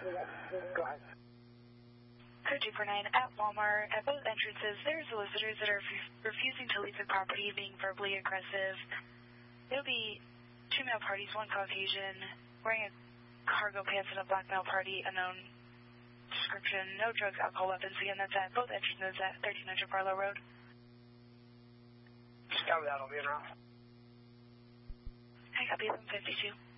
Go ahead. Code 249 at Walmart. At both entrances, there's solicitors that are refusing to leave the property, being verbally aggressive. There'll be 2 male parties, 1 Caucasian, wearing a cargo pants and a black male party, unknown description, no drugs, alcohol, weapons. Again, that's at both entrances at 1300 Barlow Road. Copy that, I'll be around. I copy 1152.